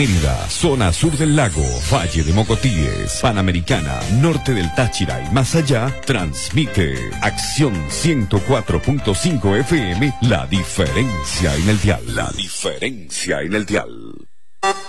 Mérida, zona sur del lago, Valle de Mocotíes, Panamericana, norte del Táchira y más allá, transmite Acción 104.5 FM, la diferencia en el dial. La diferencia en el dial.